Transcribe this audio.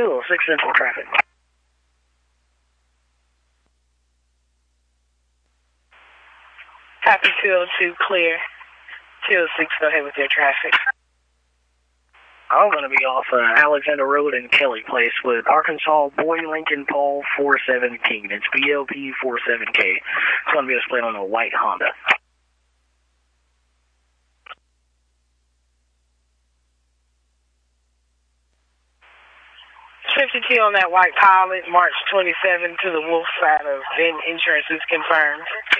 206 Central traffic. Copy 202 clear. 206, go ahead with your traffic. I'm going to be off Alexander Road and Kelly Place with Arkansas Boy Lincoln Paul 417. It's BLP 47K. It's going to be displayed on a white Honda. 52 on that white Pilot, March 27 to the Wolf side of VIN Insurance is confirmed.